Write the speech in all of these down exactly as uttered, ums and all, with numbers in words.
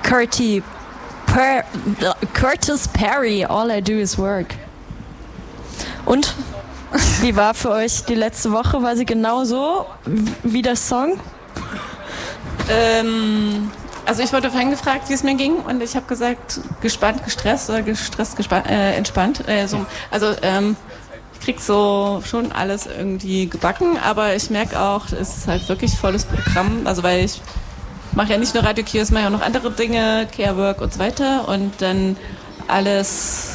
Curti, per, Curtis Perry, All I Do Is Work. Und wie war für euch die letzte Woche? War sie genauso wie der Song? Ähm, also ich wurde vorhin gefragt, wie es mir ging, und ich habe gesagt, gespannt, gestresst oder gestresst, gespannt, äh, entspannt. Äh, so, also ähm, ich krieg so schon alles irgendwie gebacken, aber ich merke auch, es ist halt wirklich volles Programm. Also weil ich mache ja nicht nur Radio-Kiosk, mache ja auch noch andere Dinge, Care-Work und so weiter, und dann alles.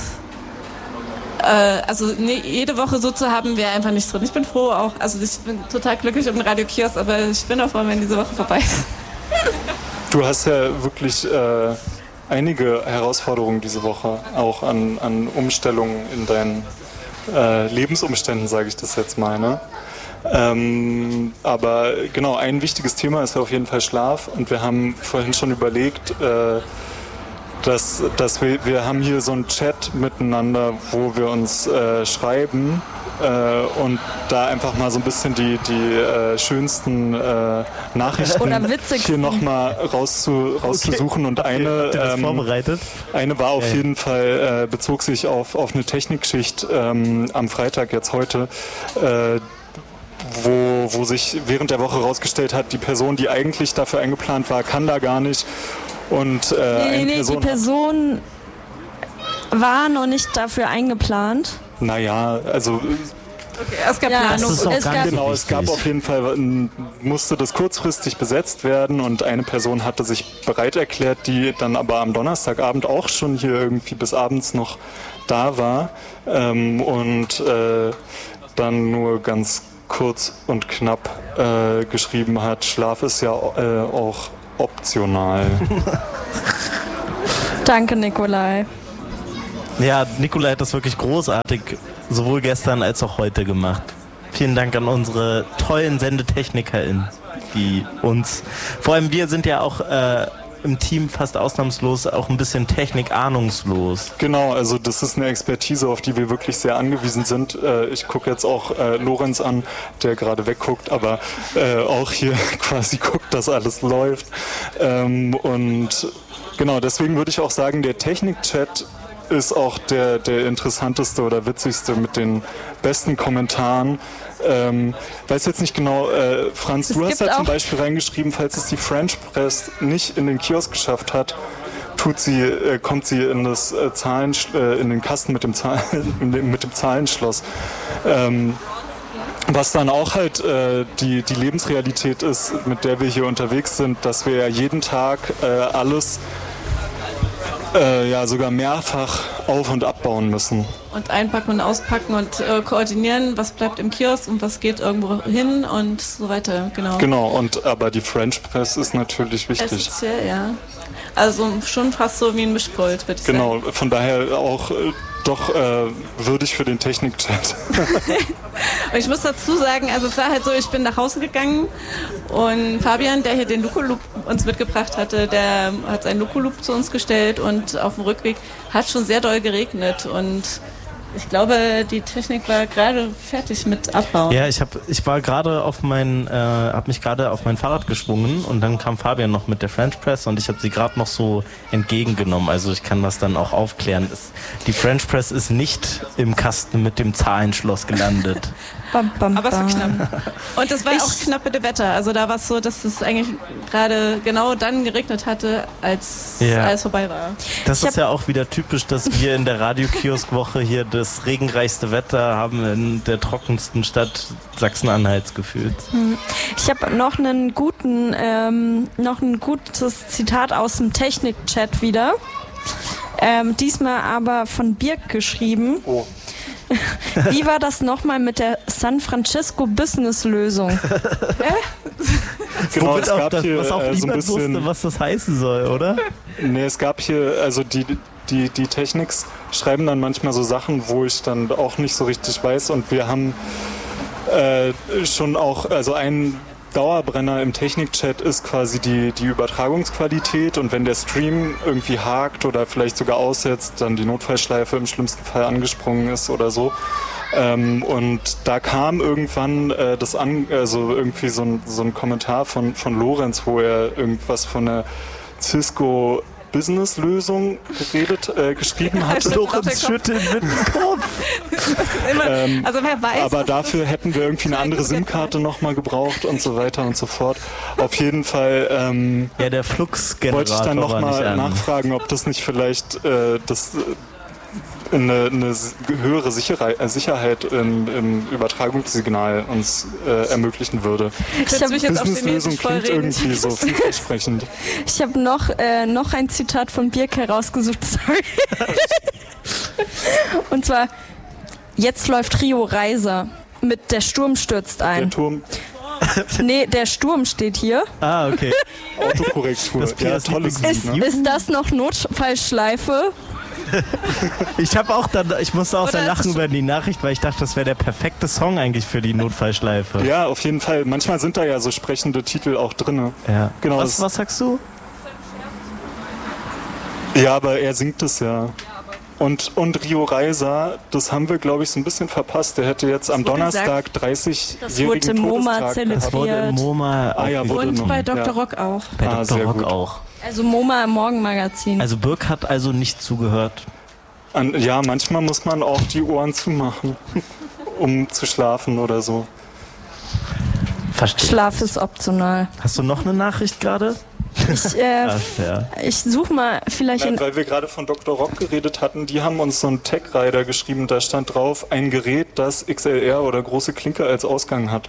Also nee, jede Woche so zu haben, wäre einfach nicht drin. Ich bin froh auch, also ich bin total glücklich um den Radio-Kiosk, aber ich bin auch froh, wenn diese Woche vorbei ist. Du hast ja wirklich äh, einige Herausforderungen diese Woche, auch an, an Umstellungen in deinen äh, Lebensumständen, sage ich das jetzt mal. Ne? Ähm, aber genau, ein wichtiges Thema ist ja auf jeden Fall Schlaf, und wir haben vorhin schon überlegt, äh, dass, dass wir, wir haben hier so einen Chat miteinander, wo wir uns äh, schreiben äh, und da einfach mal so ein bisschen die, die äh, schönsten äh, Nachrichten hier nochmal rauszu, rauszusuchen. Okay. Und eine, ähm, vorbereitet? eine war auf ja, ja. jeden Fall, äh, bezog sich auf, auf eine Technikschicht ähm, am Freitag jetzt heute, äh, Wo, wo sich während der Woche herausgestellt hat, die Person, die eigentlich dafür eingeplant war, kann da gar nicht. Und, äh, nee, nee, nee, Person die Person war noch nicht dafür eingeplant. Naja, also... Okay, es gab ja, Planung. es, es gab, genau, es gab auf jeden Fall, musste das kurzfristig besetzt werden, und eine Person hatte sich bereit erklärt, die dann aber am Donnerstagabend auch schon hier irgendwie bis abends noch da war ähm, und äh, dann nur ganz kurz und knapp äh, geschrieben hat, Schlaf ist ja äh, auch optional. Danke, Nikolai. Ja, Nikolai hat das wirklich großartig sowohl gestern als auch heute gemacht. Vielen Dank an unsere tollen SendetechnikerInnen, die uns, vor allem wir sind ja auch äh, im Team fast ausnahmslos auch ein bisschen technikahnungslos. Genau, also das ist eine Expertise, auf die wir wirklich sehr angewiesen sind. Äh, ich gucke jetzt auch äh, Lorenz an, der gerade wegguckt, aber äh, auch hier quasi guckt, dass alles läuft. Ähm, und genau, deswegen würde ich auch sagen, der Technik-Chat ist auch der, der interessanteste oder witzigste mit den besten Kommentaren. Ähm, weiß jetzt nicht genau, äh, Franz, es du hast ja zum Beispiel reingeschrieben, falls es die French Press nicht in den Kiosk geschafft hat, tut sie, äh, kommt sie in das äh, Zahlen, äh, in den Kasten mit dem, Zahl, mit dem Zahlenschloss. Ähm, was dann auch halt äh, die, die Lebensrealität ist, mit der wir hier unterwegs sind, dass wir ja jeden Tag äh, alles Äh, ja, sogar mehrfach auf- und abbauen müssen. Und einpacken und auspacken und äh, koordinieren, was bleibt im Kiosk und was geht irgendwo hin und so weiter, genau. Genau, und aber die French Press ist natürlich wichtig. Essentiell, ja. Also schon fast so wie ein Mischpult, würde ich genau, sagen. Genau, von daher auch äh, doch äh, würdig für den Technik-Chat. Und ich muss dazu sagen, also es war halt so, ich bin nach Hause gegangen und Fabian, der hier den Luko-Loop uns mitgebracht hatte, der hat seinen Luko-Loop zu uns gestellt, und auf dem Rückweg hat schon sehr doll geregnet, und ich glaube, die Technik war gerade fertig mit Abbauen. Ja, ich habe, ich war gerade auf mein, äh, habe mich gerade auf mein Fahrrad geschwungen, und dann kam Fabian noch mit der French Press, und ich habe sie gerade noch so entgegengenommen. Also ich kann das dann auch aufklären. Es, die French Press ist nicht im Kasten mit dem Zahlenschloss gelandet. Bam, bam, Aber es war bam. knapp. Und das war ich auch knapp mit dem Wetter. Also da war es so, dass es eigentlich gerade genau dann geregnet hatte, als ja. alles vorbei war. Das ich ist ja auch wieder typisch, dass wir in der Radio-Kiosk-Woche hier das regenreichste Wetter haben in der trockensten Stadt Sachsen-Anhalts gefühlt. Ich habe noch einen guten, ähm, noch ein gutes Zitat aus dem Technik-Chat wieder. Ähm, diesmal aber von Birk geschrieben. Oh. Wie war das nochmal mit der San Francisco Business-Lösung? Hä? Genau, es gab das, hier was auch äh, so ein niemand bisschen, wusste, was das heißen soll, oder? Nee, es gab hier, also die, die, die Techniks schreiben dann manchmal so Sachen, wo ich dann auch nicht so richtig weiß, und wir haben äh, schon auch, also ein Dauerbrenner im Technik-Chat ist quasi die, die Übertragungsqualität, und wenn der Stream irgendwie hakt oder vielleicht sogar aussetzt, dann die Notfallschleife im schlimmsten Fall angesprungen ist oder so. Ähm, und da kam irgendwann äh, das an, also irgendwie so ein, so ein Kommentar von, von Lorenz, wo er irgendwas von der Cisco Business-Lösung geredet, äh, geschrieben hatte. Lorenz schüttelt mit dem Kopf. Immer, Ähm, also wer weiß. Aber was dafür das- hätten wir irgendwie eine andere SIM-Karte nochmal gebraucht und so weiter und so fort. Auf jeden Fall ähm, Ja, der Fluxgenerator wollte ich dann war nicht nochmal an. nachfragen, ob das nicht vielleicht äh, das, äh, eine, eine s- höhere Sicherheit, äh, Sicherheit im, im Übertragungssignal uns äh, ermöglichen würde. Ich habe mich jetzt auf Businesslösung Chinesisch klingt vollreden. irgendwie so vielversprechend. ich hab noch, äh, noch ein Zitat von Birk herausgesucht, sorry. Und zwar, jetzt läuft Rio Reiser mit Der Sturm stürzt Der ein. Turm, Nee, der Sturm steht hier. Ah, okay. Autokorrektur. Das Ja, Piers tolles Lieblingslied, Lied, Ist, ne? ist das noch Notfallschleife? Ich habe auch dann, ich musste auch Oder sehr ist lachen es über die Nachricht, weil ich dachte, das wäre der perfekte Song eigentlich für die Notfallschleife. Ja, auf jeden Fall. Manchmal sind da ja so sprechende Titel auch drin. Ja. Genau, Was, das- was sagst du? Ja, aber er singt es ja. Und, und Rio Reiser, das haben wir, glaube ich, so ein bisschen verpasst. Der hätte jetzt am wurde Donnerstag Das wurde dreißigjährigen im MoMA Todestag zelebriert. Das wurde im MoMA Ah ja, auch wurde Und noch. bei Doktor Ja. Rock auch. bei Ah, Doktor sehr Rock gut. auch. Also MoMA im Morgenmagazin. Also Birk hat also nicht zugehört. An, ja, manchmal muss man auch die Ohren zumachen, um zu schlafen oder so. Verstehe. Schlaf ist optional. Hast du noch eine Nachricht gerade? Ich, äh, Ach, ja. ich suche mal vielleicht in... Nein, weil wir gerade von Doktor Rock geredet hatten, die haben uns so einen Tech-Rider geschrieben, da stand drauf, ein Gerät, das X L R oder große Klinke als Ausgang hat.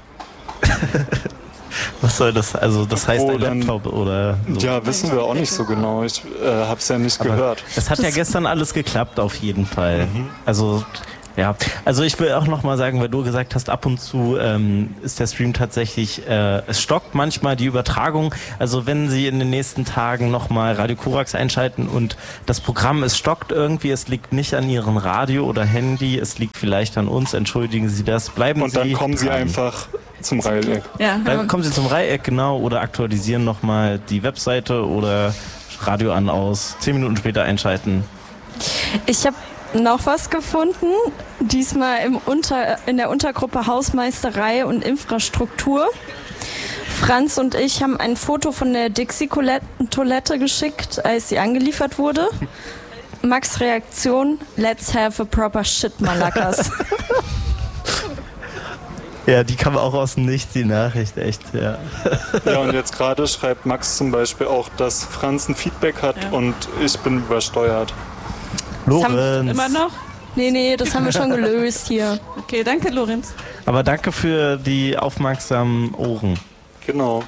Was soll das? Also das heißt Wo ein dann- Laptop oder so. Ja, wissen wir auch nicht so genau. Ich äh, habe es ja nicht gehört. Es hat ja gestern alles geklappt, auf jeden Fall. Also, ja. Also ich will auch nochmal sagen, weil du gesagt hast, ab und zu ähm, ist der Stream tatsächlich, äh, es stockt manchmal die Übertragung. Also wenn Sie in den nächsten Tagen nochmal Radio Korax einschalten und das Programm, es stockt irgendwie, es liegt nicht an Ihrem Radio oder Handy, es liegt vielleicht an uns, entschuldigen Sie das, bleiben Und Sie dann kommen sie dran. einfach zum Reileck. Ja, Dann kommen Sie zum Dreieck, genau, oder aktualisieren nochmal die Webseite oder Radio an, aus, zehn Minuten später einschalten. Ich habe noch was gefunden, diesmal im Unter, in der Untergruppe Hausmeisterei und Infrastruktur. Franz und ich haben ein Foto von der Dixie-Toilette geschickt, als sie angeliefert wurde. Max Reaktion, let's have a proper shit, Malakas. Ja, die kam auch aus dem Nichts, die Nachricht, echt, ja. Ja, und jetzt gerade schreibt Max zum Beispiel auch, dass Franz ein Feedback hat Ja. und ich bin übersteuert. Lorenz. immer noch? Nee, nee, das haben wir schon gelöst hier. Okay, danke, Lorenz. Aber danke für die aufmerksamen Ohren. Genau.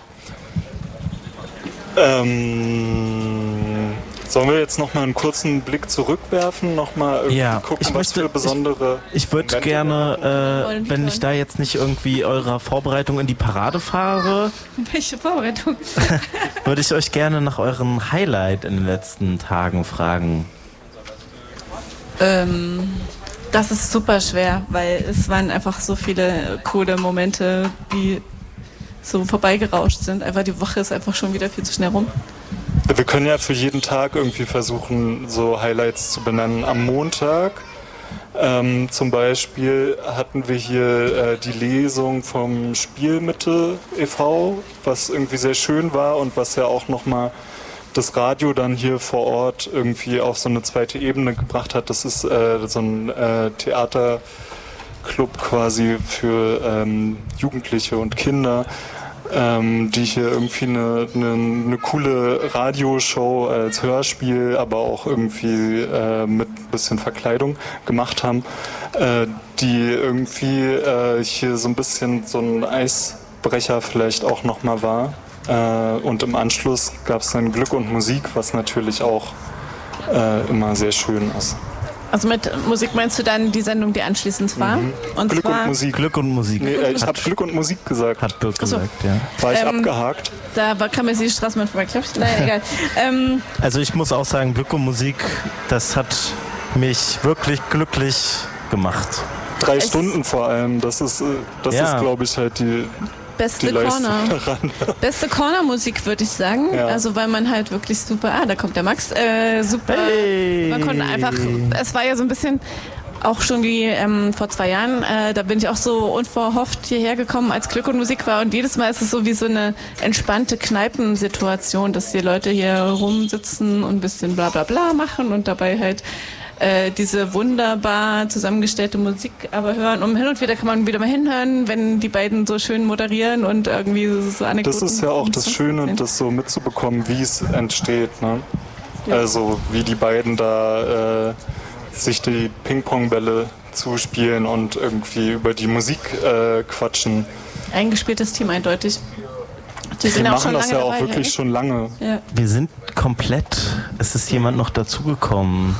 Ähm, sollen wir jetzt nochmal einen kurzen Blick zurückwerfen? Nochmal irgendwie Ja, gucken, ich was möchte- für besondere... Ich würde Momente gerne, Wollen äh, die wenn hören? ich da jetzt nicht irgendwie eurer Vorbereitung in die Parade fahre, Welche Vorbereitung? würde ich euch gerne nach eurem Highlight in den letzten Tagen fragen. Ähm, das ist super schwer, weil es waren einfach so viele coole Momente, die so vorbeigerauscht sind. Einfach die Woche ist einfach schon wieder viel zu schnell rum. Wir können ja für jeden Tag irgendwie versuchen, so Highlights zu benennen. Am Montag ähm, zum Beispiel hatten wir hier äh, die Lesung vom Spielmitte e V, was irgendwie sehr schön war und was ja auch nochmal das Radio dann hier vor Ort irgendwie auf so eine zweite Ebene gebracht hat. Das ist äh, so ein äh, Theaterclub quasi für ähm, Jugendliche und Kinder, ähm, die hier irgendwie eine, eine, eine coole Radioshow als Hörspiel, aber auch irgendwie äh, mit ein bisschen Verkleidung gemacht haben, äh, die irgendwie äh, hier so ein bisschen so ein Eisbrecher vielleicht auch nochmal war. Äh, und im Anschluss gab es dann Glück und Musik, was natürlich auch äh, immer sehr schön ist. Also mit Musik meinst du dann die Sendung, die anschließend war? Und Glück zwar, und Musik. Glück und Musik. Nee, äh, ich hat, habe Glück und Musik gesagt. hat Birk Ach so. gesagt, ja. War ich Ähm, abgehakt? da war, kam mir die Straßenbahn vorbei, glaub ich. Naja, egal. Ähm, Also ich muss auch sagen, Glück und Musik, das hat mich wirklich glücklich gemacht. Drei Stunden vor allem. Das ist, äh, das Ja. ist glaube ich, halt die, die beste Leistung Corner. daran. Beste Corner-Musik, würde ich sagen. Ja. Also weil man halt wirklich super, ah, da kommt der Max, äh, super, Hey! man konnte einfach, es war ja so ein bisschen auch schon wie ähm, vor zwei Jahren, äh, da bin ich auch so unverhofft hierher gekommen, als Glück und Musik war und jedes Mal ist es so wie so eine entspannte Kneipensituation, dass die Leute hier rumsitzen und ein bisschen bla bla bla machen und dabei halt äh, diese wunderbar zusammengestellte Musik aber hören. Und hin und wieder kann man wieder mal hinhören, wenn die beiden so schön moderieren und irgendwie so Anekdoten. Das ist ja auch das Schöne, das so mitzubekommen, wie es entsteht, ne? Ja. Also wie die beiden da äh, sich die Ping-Pong-Bälle zuspielen und irgendwie über die Musik äh, quatschen. Eingespieltes Team eindeutig. Die, die machen das ja auch dabei, wirklich ja. schon lange. Ja. Wir sind komplett. Es ist jemand noch dazugekommen.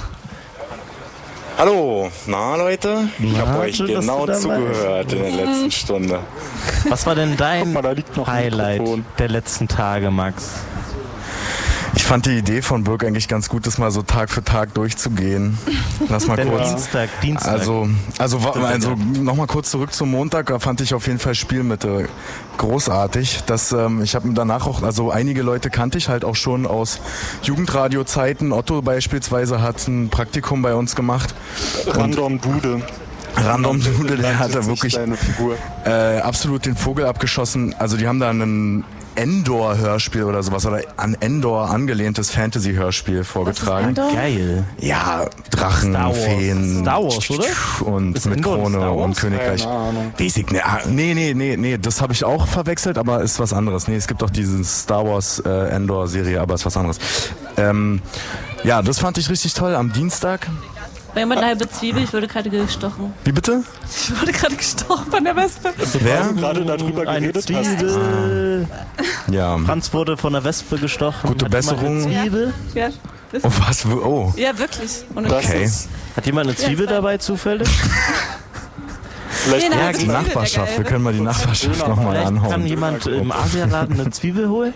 Hallo, na Leute? Ich na, habe euch genau zugehört in der letzten Stunde. Was war denn dein mal, da liegt noch Highlight der letzten Tage, Max? Ich fand die Idee von Birk eigentlich ganz gut, das mal so Tag für Tag durchzugehen. Lass mal Denn kurz. Dienstag, Dienstag. Also, also, also nochmal kurz zurück zum Montag. Da fand ich auf jeden Fall Spielmitte großartig. Das, ähm, ich habe danach auch, also einige Leute kannte ich halt auch schon aus Jugendradio-Zeiten. Otto beispielsweise hat ein Praktikum bei uns gemacht. Random Dude. Random Dude, der hat da wirklich äh, absolut den Vogel abgeschossen. Also die haben da einen Endor-Hörspiel oder sowas oder an Endor angelehntes Fantasy-Hörspiel vorgetragen. Geil. Ja, Drachen, Star Feen Star Wars, oder? Und ist mit Endor Krone und Königreich. Basic, ne, nee, nee, nee, nee, das habe ich auch verwechselt, aber ist was anderes. Nee, es gibt doch diese Star Wars äh, Endor-Serie, aber ist was anderes. Ähm, ja, das fand ich richtig toll am Dienstag. War jemand eine halbe Zwiebel? Ich wurde gerade gestochen. Wie bitte? Ich wurde gerade gestochen von der Wespe. Wer? gerade darüber geredet Zwiebel. Ah. Ja. Franz wurde von der Wespe gestochen. Gute Hat Besserung. jemand eine Zwiebel? Ja. Oh, was? Oh. Ja, wirklich. Und Okay. Hat jemand eine Zwiebel Ja, dabei zufällig? Vielleicht Nee, Ja, die Zwiebel, Nachbarschaft. der Wir können mal die Nachbarschaft nochmal Vielleicht anhauen. kann jemand im Asialaden eine Zwiebel holen?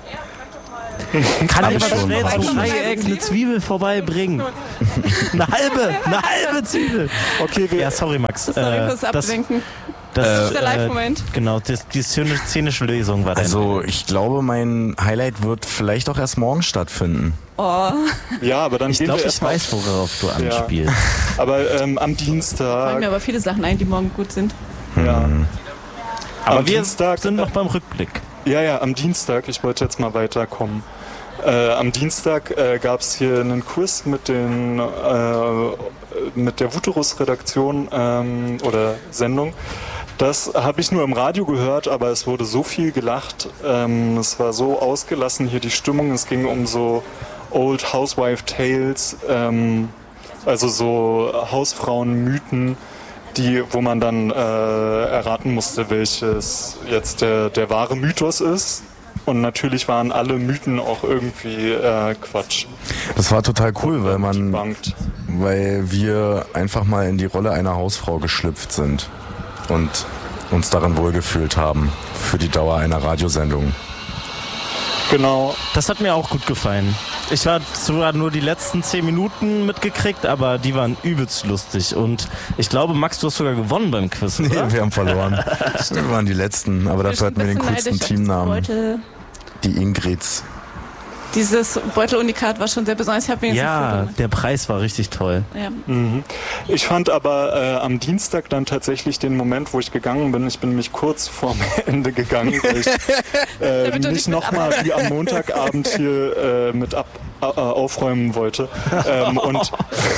Kann Hab ich jemand schon, schnell hab ich zum schon. Dreieck eine Zwiebel vorbeibringen? Eine halbe, eine halbe Zwiebel. Okay, wir Ja, sorry Max. Sorry Äh, fürs das, Ablenken. das, Das ist der Live-Moment. Genau, das, die szene- szenische Lösung war das. Also ich glaube, mein Highlight wird vielleicht auch erst morgen stattfinden. Oh. Ja, aber dann Ich gehen glaube, wir ich erst mal- weiß, worauf du anspielst. Aber ähm, am Fallen Dienstag. mir aber viele Sachen ein, die morgen gut sind. Ja. Aber Am wir Dienstag- sind noch beim Rückblick. Ja, ja, am Dienstag, ich wollte jetzt mal weiterkommen. Äh, am Dienstag äh, gab es hier einen Quiz mit, den, äh, mit der Vuterus-Redaktion ähm, oder Sendung. Das habe ich nur im Radio gehört, aber es wurde so viel gelacht. Ähm, es war so ausgelassen hier die Stimmung. Es ging um so Old Housewife Tales, ähm, also so Hausfrauenmythen, die, wo man dann äh, erraten musste, welches jetzt der, der wahre Mythos ist. Und natürlich waren alle Mythen auch irgendwie äh, Quatsch. Das war total cool, weil man, Bankt. weil wir einfach mal in die Rolle einer Hausfrau geschlüpft sind und uns darin wohlgefühlt haben für die Dauer einer Radiosendung. Genau. Das hat mir auch gut gefallen. Ich war zwar nur die letzten zehn Minuten mitgekriegt, aber die waren übelst lustig. Und ich glaube, Max, du hast sogar gewonnen beim Quiz, Nee, oder? wir haben verloren. Wir waren die Letzten, aber dafür hatten wir den coolsten Teamnamen. Die Ingrids. Dieses Beutelunikat war schon sehr besonders. Ich habe mir jetzt Ja, ein Foto. der Preis war richtig toll. Ja. Mhm. Ich fand aber äh, am Dienstag dann tatsächlich den Moment, wo ich gegangen bin. Ich bin nämlich kurz vorm Ende gegangen, weil ich äh, Damit du nicht nicht mit nochmal wie am Montagabend hier äh, mit ab, äh, aufräumen wollte. Ähm, und,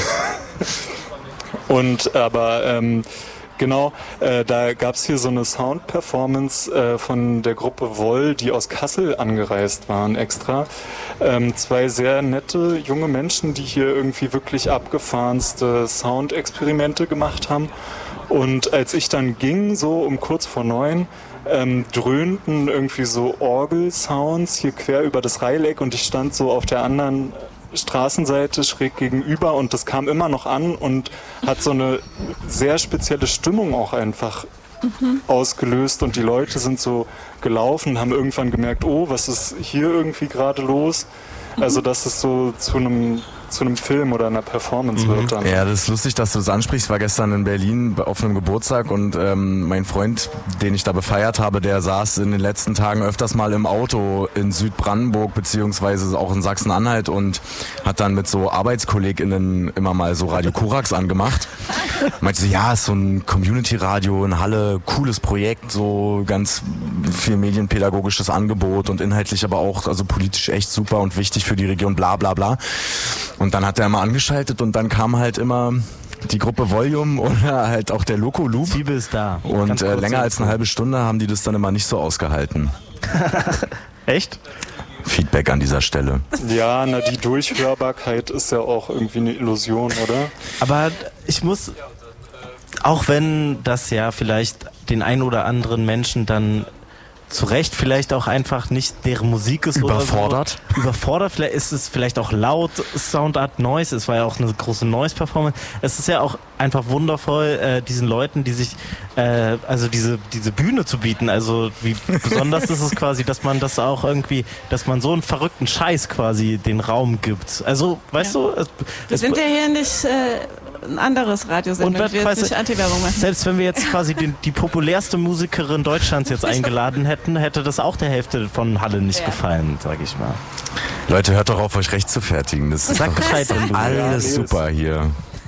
und aber ähm, genau, äh, da gab es hier so eine Sound-Performance äh, von der Gruppe Woll, die aus Kassel angereist waren extra. Ähm, zwei sehr nette junge Menschen, die hier irgendwie wirklich abgefahrenste Soundexperimente gemacht haben. Und als ich dann ging, so um kurz vor neun, ähm, dröhnten irgendwie so Orgelsounds hier quer über das Reileck und ich stand so auf der anderen Straßenseite schräg gegenüber und das kam immer noch an und hat so eine sehr spezielle Stimmung auch einfach mhm. ausgelöst und die Leute sind so gelaufen, haben irgendwann gemerkt, oh, was ist hier irgendwie gerade los? Mhm. Also dass es so zu einem zu einem Film oder einer Performance mhm. wird dann. Ja, das ist lustig, dass du das ansprichst. Ich war gestern in Berlin auf einem Geburtstag und ähm, mein Freund, den ich da befeiert habe, der saß in den letzten Tagen öfters mal im Auto in Südbrandenburg beziehungsweise auch in Sachsen-Anhalt und hat dann mit so ArbeitskollegInnen immer mal so Radio Korax angemacht. Meinte so, ja, ist so ein Community-Radio in Halle, cooles Projekt, so ganz viel medienpädagogisches Angebot und inhaltlich aber auch, also politisch echt super und wichtig für die Region, bla bla bla. Und dann hat er immer angeschaltet und dann kam halt immer die Gruppe Volume oder halt auch der Loco Loop. Zwiebel ist da. Und äh, länger als eine halbe Stunde haben die das dann immer nicht so ausgehalten. Echt? Feedback an dieser Stelle. Ja, na die Durchhörbarkeit ist ja auch irgendwie eine Illusion, oder? Aber ich muss, auch wenn das ja vielleicht den ein oder anderen Menschen dann zu Recht vielleicht auch einfach nicht deren Musik ist überfordert. Oder so. Überfordert, vielleicht ist es vielleicht auch laut, Soundart, Noise, es war ja auch eine große Noise-Performance. Es ist ja auch einfach wundervoll, äh, diesen Leuten, die sich, äh, also diese, diese Bühne zu bieten, also wie besonders ist es quasi, dass man das auch irgendwie, dass man so einen verrückten Scheiß quasi den Raum gibt. Also, weißt ja. du? Es, Wir es, sind ja hier nicht... Äh ein anderes Radiosendung, und wir jetzt nicht Anti-Werbung machen. Selbst wenn wir jetzt quasi die, die populärste Musikerin Deutschlands jetzt eingeladen hätten, hätte das auch der Hälfte von Halle nicht ja. gefallen, sag ich mal. Leute, hört doch auf, euch recht zu fertigen. Das ist Sag Bescheid, alles ja, super hier.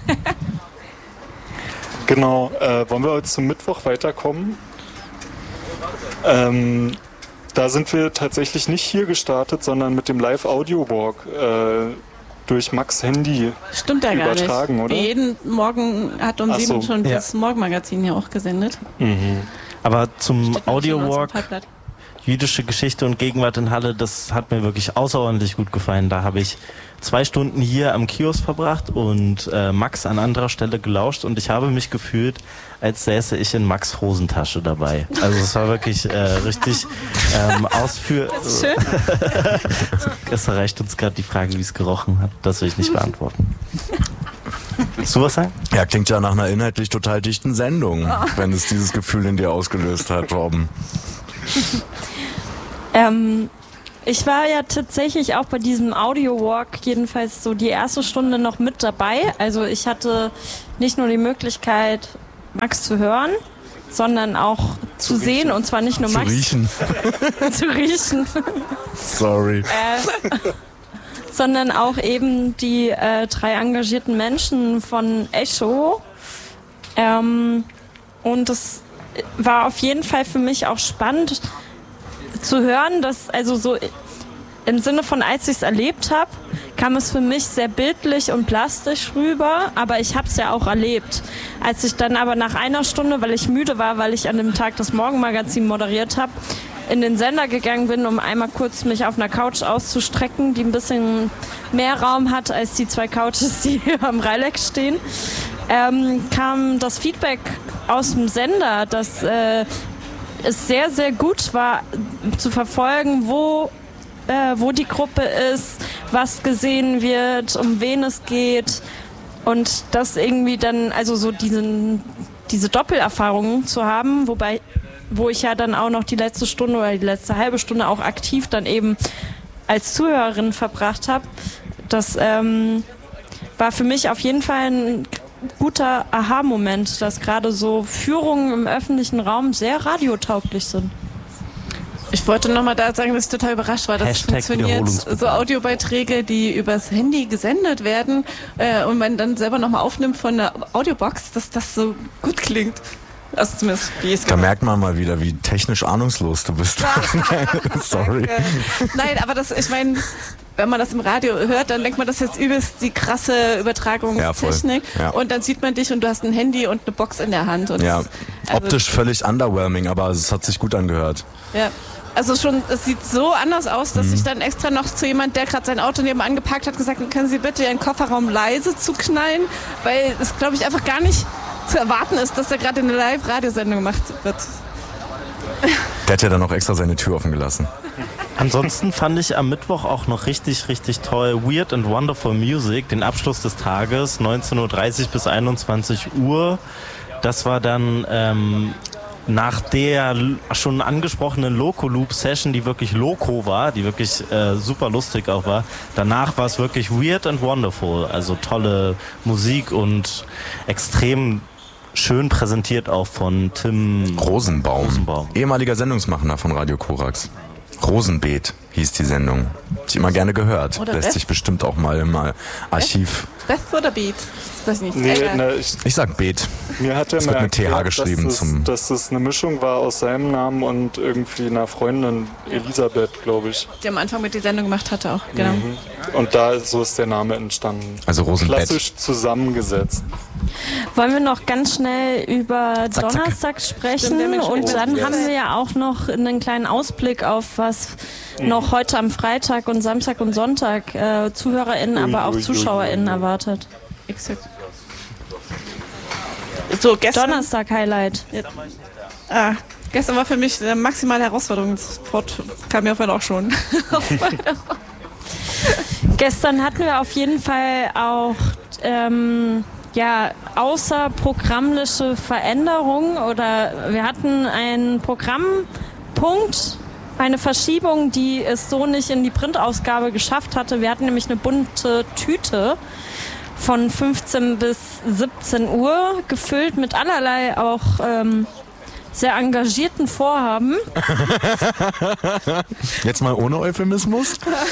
Genau, äh, wollen wir heute zum Mittwoch weiterkommen? Ähm, da sind wir tatsächlich nicht hier gestartet, sondern mit dem Live-Audio-Walk äh, durch Max Handy Stimmt ja übertragen, gar nicht. oder? Jeden Morgen hat um Ach sieben so. schon ja. das Morgenmagazin hier auch gesendet. Mhm. Aber zum Audio-Walk, Halbblatt. jüdische Geschichte und Gegenwart in Halle, das hat mir wirklich außerordentlich gut gefallen. Da habe ich zwei Stunden hier am Kiosk verbracht und äh, Max an anderer Stelle gelauscht und ich habe mich gefühlt, als säße ich in Max' Hosentasche dabei. Also es war wirklich äh, richtig ähm, ausführlich. Das ist schön. Es erreicht uns gerade die Frage, wie es gerochen hat. Das will ich nicht beantworten. Willst du was sagen? Ja, klingt ja nach einer inhaltlich total dichten Sendung, oh. wenn es dieses Gefühl in dir ausgelöst hat, Robben. ähm, ich war ja tatsächlich auch bei diesem Audio-Walk jedenfalls so die erste Stunde noch mit dabei. Also ich hatte nicht nur die Möglichkeit, Max zu hören, sondern auch zu, zu sehen und zwar nicht nur zu Max. Riechen. zu riechen. Sorry. Äh, sondern auch eben die äh, drei engagierten Menschen von Echo. Ähm, und das war auf jeden Fall für mich auch spannend zu hören, dass also so im Sinne von, als ich es erlebt habe, kam es für mich sehr bildlich und plastisch rüber, aber ich habe es ja auch erlebt. Als ich dann aber nach einer Stunde, weil ich müde war, weil ich an dem Tag das Morgenmagazin moderiert habe, in den Sender gegangen bin, um einmal kurz mich auf einer Couch auszustrecken, die ein bisschen mehr Raum hat als die zwei Couches, die hier am Reilex stehen, ähm, kam das Feedback aus dem Sender, dass äh, es sehr, sehr gut war zu verfolgen, wo Äh, wo die Gruppe ist, was gesehen wird, um wen es geht und das irgendwie dann, also so diesen, diese Doppelerfahrungen zu haben, wobei, wo ich ja dann auch noch die letzte Stunde oder die letzte halbe Stunde auch aktiv dann eben als Zuhörerin verbracht habe, das ähm, war für mich auf jeden Fall ein guter Aha-Moment, dass gerade so Führungen im öffentlichen Raum sehr radiotauglich sind. Ich wollte nochmal da sagen, dass ich total überrascht war, dass Hashtag es funktioniert. So Audiobeiträge, die übers Handy gesendet werden äh, und man dann selber nochmal aufnimmt von der Audiobox, dass das so gut klingt. Also zumindest wie es Da merkt man mal wieder, wie technisch ahnungslos du bist. Sorry. Nein, aber das, ich meine, wenn man das im Radio hört, dann denkt man, das ist jetzt übelst die krasse Übertragungstechnik. Ja, ja. Und dann sieht man dich und du hast ein Handy und eine Box in der Hand. Und ja, das, also, optisch völlig underwhelming, aber es hat sich gut angehört. Ja. Also schon, es sieht so anders aus, dass mhm. ich dann extra noch zu jemand, der gerade sein Auto nebenan geparkt hat, gesagt, können Sie bitte Ihren Kofferraum leise zuknallen, weil es, glaube ich, einfach gar nicht zu erwarten ist, dass da gerade eine Live-Radiosendung gemacht wird. Der hat ja dann auch extra seine Tür offen gelassen. Ansonsten fand ich am Mittwoch auch noch richtig, richtig toll Weird and Wonderful Music, den Abschluss des Tages, neunzehn Uhr dreißig bis einundzwanzig Uhr. Das war dann ähm, nach der l- schon angesprochenen Loco-Loop-Session, die wirklich Loco war, die wirklich äh, super lustig auch war, danach war es wirklich weird and wonderful. Also tolle Musik und extrem schön präsentiert auch von Tim Rosenbaum. Rosenbaum. Ehemaliger Sendungsmacher von Radio Korax. Rosenbeet hieß die Sendung. Hab ich immer gerne gehört. Oder Lässt Beth? sich bestimmt auch mal im Archiv. Beth oder Beat? Das weiß ich nicht. Nee, Egal. ne, ich, Ich sag Beet. mir hat er Es mal wird mit T H erklärt, geschrieben dass es, zum- dass es eine Mischung war aus seinem Namen und irgendwie einer Freundin, Elisabeth, glaube ich. Die am Anfang mit die Sendung gemacht hatte auch, genau. Mhm. Und da so ist der Name entstanden. Also Rosenbett. Klassisch zusammengesetzt. Wollen wir noch ganz schnell über Zack, zack. Donnerstag sprechen? Stimmt, wir haben Und schon dann gesagt. haben wir ja auch noch einen kleinen Ausblick auf was noch heute am Freitag und Samstag und Sonntag äh, ZuhörerInnen, Ui, aber auch ui, ui, ZuschauerInnen ui. erwartet. Exakt. So, gestern, Donnerstag-Highlight. ah, gestern war für mich eine maximale Herausforderung. Das Wort kam mir vorhin auch schon. Gestern hatten wir auf jeden Fall auch ähm, ja, außerprogrammliche Veränderungen oder wir hatten einen Programmpunkt, eine Verschiebung, die es so nicht in die Printausgabe geschafft hatte. Wir hatten nämlich eine bunte Tüte von fünfzehn bis siebzehn Uhr gefüllt mit allerlei auch ähm, sehr engagierten Vorhaben. Jetzt mal ohne Euphemismus.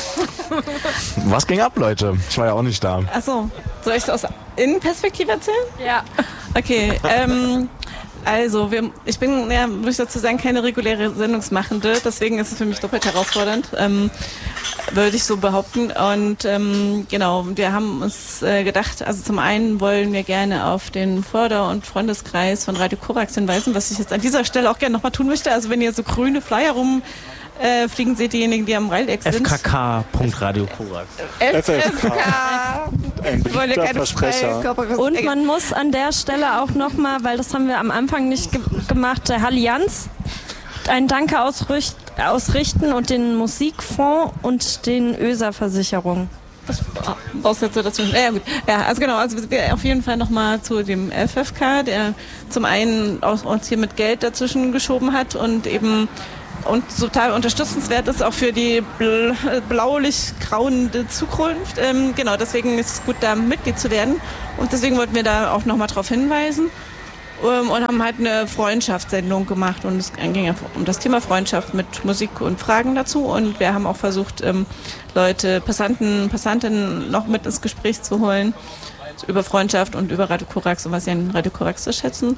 Was ging ab, Leute? Ich war ja auch nicht da. Achso, soll ich es aus Innenperspektive erzählen? Ja. Okay, ähm, also wir, ich bin, ja, muss ich dazu sagen, keine reguläre Sendungsmachende, deswegen ist es für mich doppelt herausfordernd, ähm, würde ich so behaupten. Und ähm, genau, wir haben uns äh, gedacht, also zum einen wollen wir gerne auf den Förder- und Freundeskreis von Radio Korax hinweisen, was ich jetzt an dieser Stelle auch gerne nochmal tun möchte. Also wenn ihr so grüne Flyer rum äh, fliegen seht, diejenigen, die am Raldeck sind. F K K Punkt Radio Korax. F F K. Ein Wollen wir beliebter keine Versprecher. freie Und man muss an der Stelle auch nochmal, weil das haben wir am Anfang nicht ge gemacht, der Allianz ein Danke ausricht ausrichten und den Musikfonds und den Öser-Versicherung. Brauchst du jetzt so dazu? Ja, gut. Ja, also genau, also wir auf jeden Fall nochmal zu dem F F K, der zum einen auch uns hier mit Geld dazwischen geschoben hat und eben und total unterstützenswert ist auch für die bl blaulich-grauende Zukunft. Ähm, genau, deswegen ist es gut, da Mitglied zu werden. Und deswegen wollten wir da auch nochmal drauf hinweisen. Ähm, und haben halt eine Freundschaftssendung gemacht. Und es ging einfach um das Thema Freundschaft mit Musik und Fragen dazu. Und wir haben auch versucht, ähm, Leute, Passanten, Passantinnen noch mit ins Gespräch zu holen. Über Freundschaft und über Radio Korax und was sie an Radio Korax zu schätzen.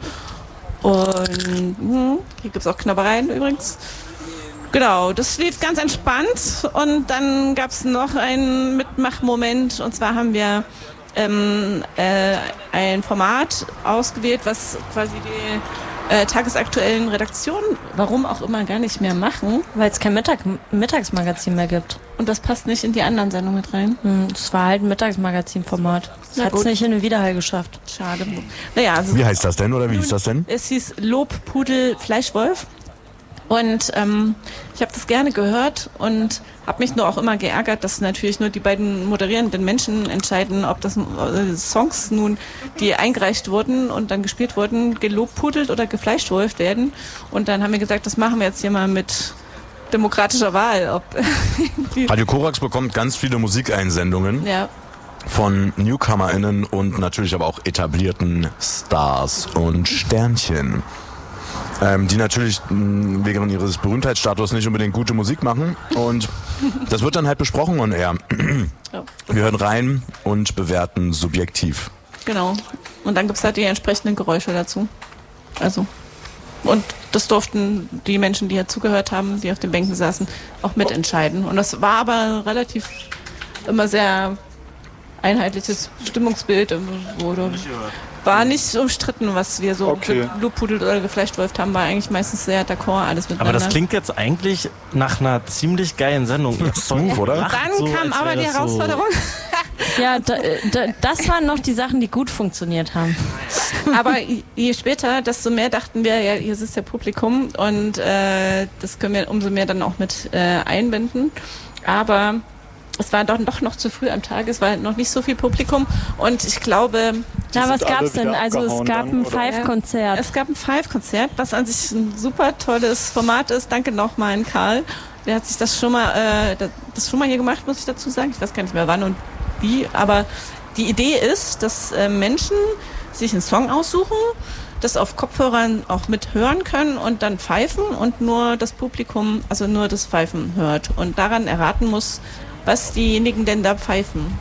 Und hm, hier gibt es auch Knabbereien übrigens. Genau, das lief ganz entspannt und dann gab es noch einen Mitmachmoment und zwar haben wir ähm, äh, ein Format ausgewählt, was quasi die äh, tagesaktuellen Redaktionen, warum auch immer, gar nicht mehr machen. Weil es kein Mittag Mittagsmagazin mehr gibt. Und das passt nicht in die anderen Sendungen mit rein. Hm, das war halt ein Mittagsmagazin-Format. Das Na hat es gut. nicht in den Widerhall geschafft. Schade. Naja, also Wie heißt das denn oder wie hieß das denn? es hieß Lobpudel Fleischwolf. Und ähm, ich habe das gerne gehört und habe mich nur auch immer geärgert, dass natürlich nur die beiden moderierenden Menschen entscheiden, ob das äh, Songs nun, die eingereicht wurden und dann gespielt wurden, gelobpudelt oder gefleischwolft werden. Und dann haben wir gesagt, das machen wir jetzt hier mal mit demokratischer Wahl. Ob Radio Korax bekommt ganz viele Musikeinsendungen ja. von NewcomerInnen und natürlich aber auch etablierten Stars und Sternchen. Ähm, die natürlich mh, wegen ihres Berühmtheitsstatus nicht unbedingt gute Musik machen. Und das wird dann halt besprochen und eher. Ja. Wir hören rein und bewerten subjektiv. Genau. Und dann gibt's halt die entsprechenden Geräusche dazu. Also. Und das durften die Menschen, die ja zugehört haben, die auf den Bänken saßen, auch mitentscheiden. Und das war aber relativ immer sehr einheitliches Stimmungsbild. Wurde, war nicht umstritten, was wir so Okay. gelobpudelt oder gefleischwolft haben, war eigentlich meistens sehr d'accord alles miteinander. Aber das klingt jetzt eigentlich nach einer ziemlich geilen Sendung. Smooth, oder? Dann so, kam als aber wär die das so- Herausforderung. Ja, da, da, das waren noch die Sachen, die gut funktioniert haben. Aber je später, desto mehr dachten wir, ja, hier sitzt ja Publikum und äh, das können wir umso mehr dann auch mit äh, einbinden. Aber es war doch, doch noch zu früh am Tag, es war noch nicht so viel Publikum und ich glaube... Na, was gab's denn? Also es gab ein Five-Konzert. Es gab ein Five-Konzert, was an sich ein super tolles Format ist. Danke nochmal an Karl. Der hat sich das schon mal, äh, das schon mal hier gemacht, muss ich dazu sagen. Ich weiß gar nicht mehr wann und wie, aber die Idee ist, dass äh, Menschen sich einen Song aussuchen, das auf Kopfhörern auch mithören können und dann pfeifen und nur das Publikum, also nur das Pfeifen hört und daran erraten muss, was diejenigen denn da pfeifen.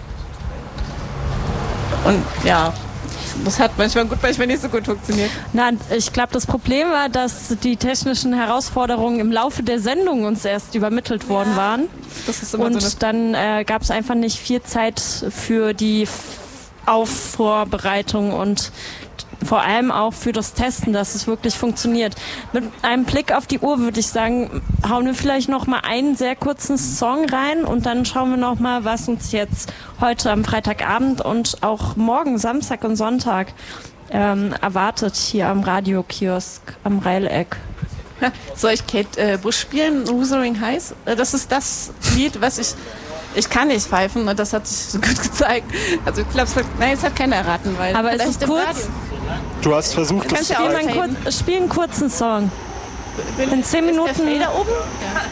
Und ja, das hat manchmal gut, manchmal nicht so gut funktioniert. Na, ich glaube, das Problem war, dass die technischen Herausforderungen im Laufe der Sendung uns erst übermittelt worden ja, waren. Das ist immer und so dann äh, gab es einfach nicht viel Zeit für die F- Aufvorbereitung und vor allem auch für das Testen, dass es wirklich funktioniert. Mit einem Blick auf die Uhr würde ich sagen, hauen wir vielleicht noch mal einen sehr kurzen Song rein und dann schauen wir noch mal, was uns jetzt heute am Freitagabend und auch morgen, Samstag und Sonntag ähm, erwartet hier am Radiokiosk am Reileck. Soll ich Kate äh, Bush spielen, Wuthering Heights? Das ist das Lied, was ich... Ich kann nicht pfeifen und das hat sich so gut gezeigt. Also ich glaube, nein, es hat keiner erraten, weil aber es ist kurz. Du hast versucht, das zu spielen. Spiel einen kurzen Song. Bin, in zehn Minuten. Ist der Fader oben? Ja.